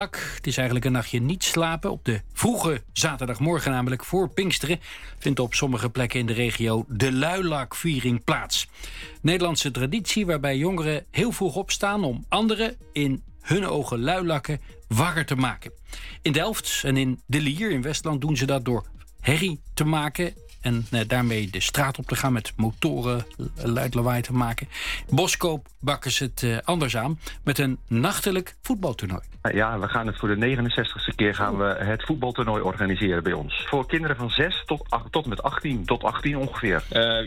Het is eigenlijk een nachtje niet slapen. Op de vroege zaterdagmorgen, namelijk voor Pinksteren, vindt op sommige plekken in de regio de luilakviering plaats. Nederlandse traditie waarbij jongeren heel vroeg opstaan om anderen, in hun ogen luilakken, wakker te maken. In Delft en in De Lier in Westland doen ze dat door herrie te maken en daarmee de straat op te gaan met motoren, luid lawaai te maken. Boskoop bakken ze het anders aan met een nachtelijk voetbaltoernooi. Ja, we gaan het voor de 69ste keer gaan we het voetbaltoernooi organiseren bij ons. Voor kinderen van 6 tot met 18, tot 18 ongeveer.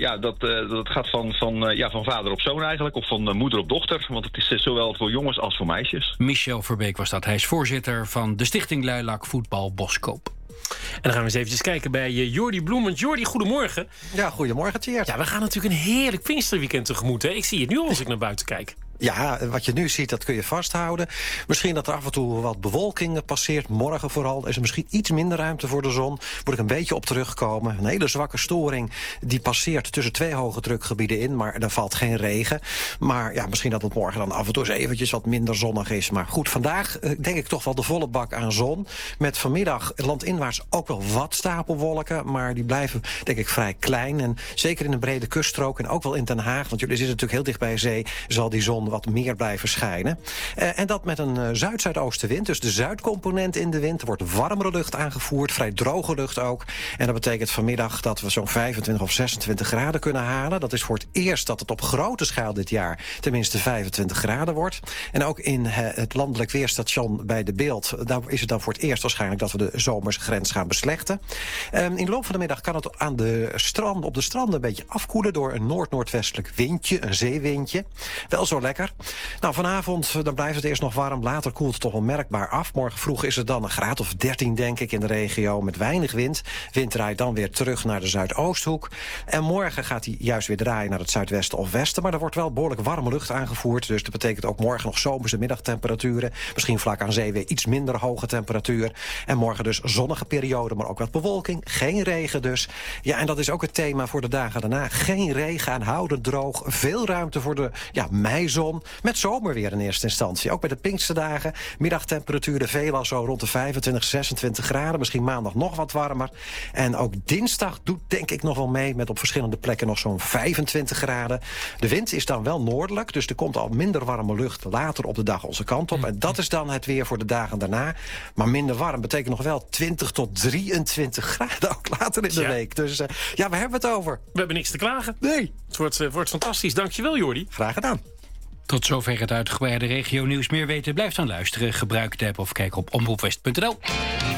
Dat gaat van vader op zoon eigenlijk, of van moeder op dochter. Want het is zowel voor jongens als voor meisjes. Michel Verbeek was dat. Hij is voorzitter van de Stichting Luilak Voetbal Boskoop. En dan gaan we eens eventjes kijken bij Jordi Bloem. Want Jordi, goedemorgen. Ja, goedemorgen, Tjeerd. Ja, we gaan natuurlijk een heerlijk Pinksterweekend tegemoet. Hè? Ik zie het nu al als ik naar buiten kijk. Ja, wat je nu ziet, dat kun je vasthouden. Misschien dat er af en toe wat bewolking passeert. Morgen vooral is er misschien iets minder ruimte voor de zon. Moet ik een beetje op terugkomen. Een hele zwakke storing die passeert tussen 2 hoge drukgebieden in. Maar er valt geen regen. Maar ja, misschien dat het morgen dan af en toe eens eventjes wat minder zonnig is. Maar goed, vandaag denk ik toch wel de volle bak aan zon. Met vanmiddag landinwaarts ook wel wat stapelwolken. Maar die blijven denk ik vrij klein. En zeker in een brede kuststrook en ook wel in Den Haag. Want jullie zitten natuurlijk heel dicht bij zee. Zal die zon wat meer blijven schijnen. En dat met een zuid-zuidoostenwind. Dus de zuidcomponent in de wind. Er wordt warmere lucht aangevoerd. Vrij droge lucht ook. En dat betekent vanmiddag dat we zo'n 25 of 26 graden kunnen halen. Dat is voor het eerst dat het op grote schaal dit jaar tenminste 25 graden wordt. En ook in het landelijk weerstation bij De Beeld, daar is het dan voor het eerst waarschijnlijk dat we de zomerse grens gaan beslechten. In de loop van de middag kan het op de stranden een beetje afkoelen door een noord-noordwestelijk windje, een zeewindje. Wel zo lekker. Nou, vanavond dan blijft het eerst nog warm. Later koelt het toch wel merkbaar af. Morgen vroeg is het dan een graad of 13, denk ik, in de regio met weinig wind. Wind draait dan weer terug naar de Zuidoosthoek. En morgen gaat hij juist weer draaien naar het zuidwesten of westen. Maar er wordt wel behoorlijk warme lucht aangevoerd. Dus dat betekent ook morgen nog zomerse middagtemperaturen. Misschien vlak aan zee weer iets minder hoge temperatuur. En morgen dus zonnige periode, maar ook wat bewolking. Geen regen dus. Ja, en dat is ook het thema voor de dagen daarna. Geen regen, aanhoudend droog. Veel ruimte voor de meizon. Met zomerweer in eerste instantie. Ook bij de Pinksterdagen. Middagtemperaturen veelal zo rond de 25, 26 graden. Misschien maandag nog wat warmer. En ook dinsdag doet denk ik nog wel mee. Met op verschillende plekken nog zo'n 25 graden. De wind is dan wel noordelijk. Dus er komt al minder warme lucht later op de dag onze kant op. En dat is dan het weer voor de dagen daarna. Maar minder warm betekent nog wel 20 tot 23 graden. Ook later in de week. Dus we hebben het over. We hebben niks te klagen. Nee. Het wordt fantastisch. Dankjewel, Jordi. Graag gedaan. Tot zover het uitgebreide regionieuws. Meer weten, blijf dan luisteren. Gebruik de app of kijk op omroepwest.nl.